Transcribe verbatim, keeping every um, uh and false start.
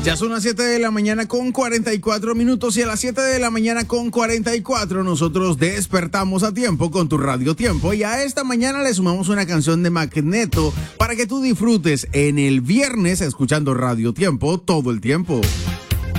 Ya son las siete de la mañana con cuarenta y cuatro minutos y a las siete de la mañana con cuarenta y cuatro nosotros despertamos a tiempo con tu Radio Tiempo y a esta mañana le sumamos una canción de Magneto para que tú disfrutes en el viernes escuchando Radio Tiempo todo el tiempo.